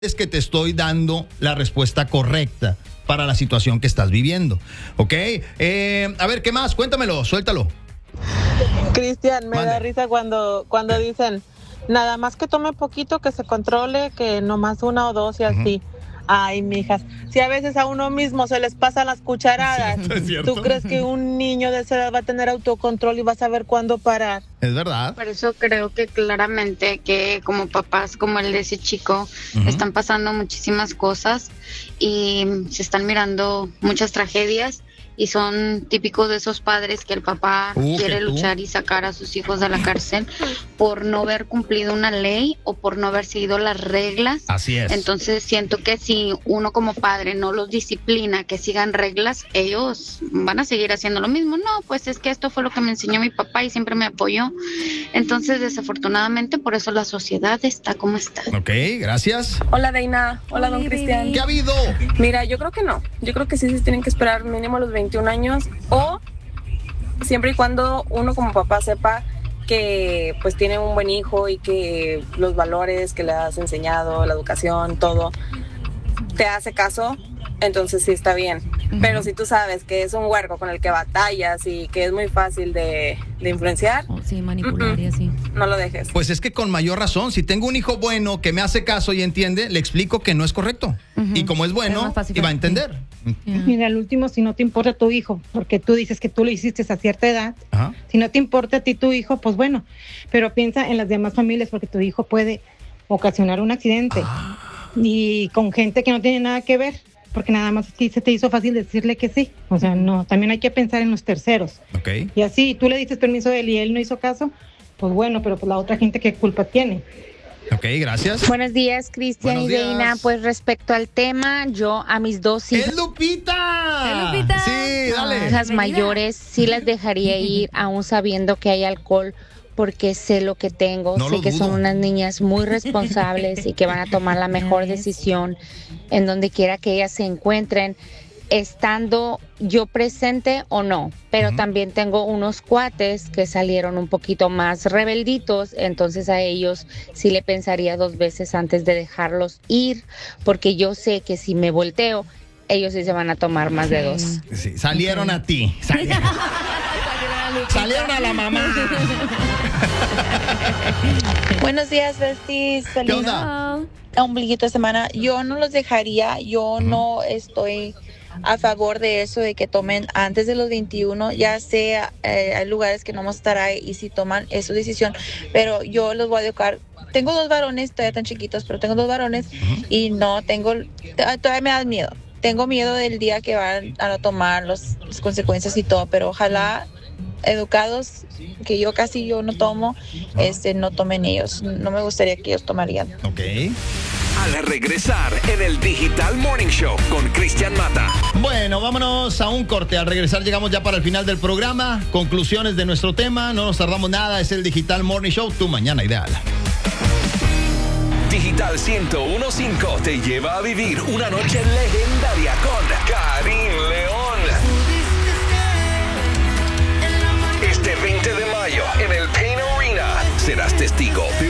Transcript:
es que te estoy dando la respuesta correcta para la situación que estás viviendo, ¿ok? A ver, ¿qué más? Cuéntamelo, suéltalo. Cristian, me Mande. da risa cuando dicen, nada más que tome poquito, que se controle, que nomás una o dos y así. Ay, mijas, si a veces a uno mismo se les pasan las cucharadas, Es cierto. ¿tú crees que un niño de esa edad va a tener autocontrol y va a saber cuándo parar? Es verdad. Por eso creo que claramente que como papás como el de ese chico están pasando muchísimas cosas y se están mirando muchas tragedias y son típicos de esos padres que el papá quiere ¿que tú? luchar y sacar a sus hijos de la cárcel por no haber cumplido una ley o por no haber seguido las reglas. Así es. Entonces siento que si uno como padre no los disciplina, que sigan reglas, ellos van a seguir haciendo lo mismo. No, pues es que esto fue lo que me enseñó mi papá y siempre me apoyó. Entonces, desafortunadamente, por eso la sociedad está como está. Ok, gracias. Hola, Deina. Hola, don Cristian. ¿Qué ha habido? Mira, yo creo que no. Yo creo que sí se tienen que esperar mínimo los 21 años o siempre y cuando uno como papá sepa que pues tiene un buen hijo y que los valores que le has enseñado, la educación, todo, te hace caso, entonces sí está bien. Pero si tú sabes que es un huerco con el que batallas y que es muy fácil de influenciar, Sí, manipular y así. no lo dejes. Pues es que con mayor razón, si tengo un hijo bueno que me hace caso y entiende, le explico que no es correcto. Y como es Es bueno, más fácil y va a para ti. entender. Mira, al último, si no te importa tu hijo, porque tú dices que tú lo hiciste a cierta edad, Ajá. si no te importa a ti tu hijo, pues bueno, pero piensa en las demás familias porque tu hijo puede ocasionar un accidente y con gente que no tiene nada que ver, porque nada más a ti se te hizo fácil decirle que sí. O sea, no, también hay que pensar en los terceros. Ok. Y así, tú le dices permiso a él y él no hizo caso, pues bueno, pero pues la otra gente, ¿qué culpa tiene? Ok, gracias. Buenos días, Cristian Buenos y Deina. días. Pues respecto al tema, yo a mis dos ¡Es hijas Lupita! ¡Es Lupita! Sí, dale. Bienvenida. mayores sí las dejaría ir, aún sabiendo que hay alcohol, porque sé lo que tengo, No sé lo que dudo. son unas niñas muy responsables y que van a tomar la mejor decisión en donde quiera que ellas se encuentren, estando yo presente o no. Pero también tengo unos cuates que salieron un poquito más rebelditos, entonces a ellos sí le pensaría dos veces antes de dejarlos ir, porque yo sé que si me volteo, ellos sí se van a tomar más de dos. Sí, salieron a ti. Salieron a la mamá. Buenos días, besties. ¿Qué Feliz onda? ombliguito de semana. Yo no los dejaría. Yo no estoy a favor de eso, de que tomen antes de los 21. Ya sé, hay lugares que no vamos a estar ahí y si toman es su decisión. Pero yo los voy a educar. Tengo dos varones, todavía tan chiquitos, pero tengo dos varones y no tengo, todavía me da miedo. Tengo miedo del día que van a no tomar las consecuencias y todo, pero ojalá educados, que yo no tomo, no tomen ellos. No me gustaría que ellos tomarían. Ok. Al regresar en el Digital Morning Show con Cristian Mata. Bueno, vámonos a un corte. Al regresar llegamos ya para el final del programa. Conclusiones de nuestro tema. No nos tardamos nada. Es el Digital Morning Show. Tu mañana ideal. Digital 101.5 te lleva a vivir una noche legendaria con Karim León. Este 20 de mayo en el Pain Arena serás testigo de